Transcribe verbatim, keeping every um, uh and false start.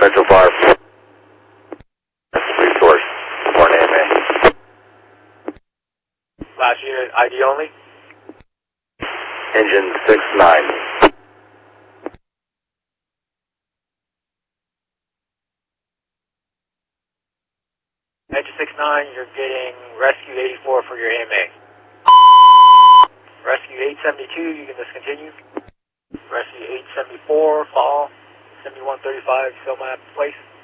been so far? Resource, for an A M A. Last unit, I D only. Engine six nine. Engine six nine, you're getting Rescue eighty-four for your A M A. Rescue eight seventy-two, you can discontinue. Rescue eight seventy-four, fall, seventy-one thirty-five, still my place.